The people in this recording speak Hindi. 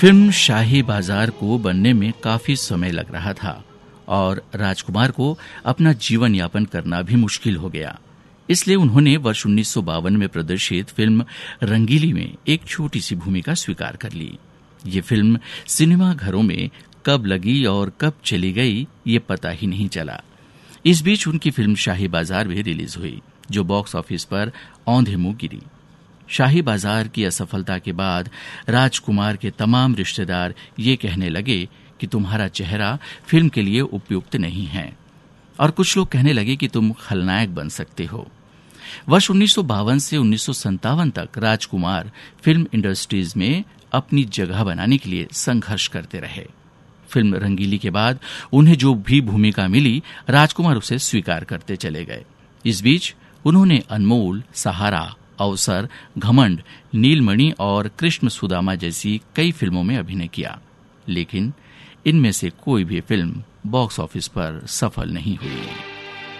फिल्म शाही बाजार को बनने में काफी समय लग रहा था और राजकुमार को अपना जीवन यापन करना भी मुश्किल हो गया। इसलिए उन्होंने वर्ष 1952 में प्रदर्शित फिल्म रंगीली में एक छोटी सी भूमिका स्वीकार कर ली। ये फिल्म सिनेमा घरों में कब लगी और कब चली गई ये पता ही नहीं चला। इस बीच उनकी फिल्म शाही बाजार भी रिलीज हुई, जो बॉक्स ऑफिस पर औंधे मुंह गिरी। शाही बाजार की असफलता के बाद राजकुमार के तमाम रिश्तेदार ये कहने लगे कि तुम्हारा चेहरा फिल्म के लिए उपयुक्त नहीं है, और कुछ लोग कहने लगे कि तुम खलनायक बन सकते हो। वर्ष 1952 से 1957 तक राजकुमार फिल्म इंडस्ट्रीज में अपनी जगह बनाने के लिए संघर्ष करते रहे। फिल्म रंगीली के बाद उन्हें जो भी भूमिका मिली, राजकुमार उसे स्वीकार करते चले गए। इस बीच उन्होंने अनमोल, सहारा, अवसर, घमंड, नीलमणि और कृष्ण सुदामा जैसी कई फिल्मों में अभिनय किया, लेकिन इनमें से कोई भी फिल्म बॉक्स ऑफिस पर सफल नहीं हुई।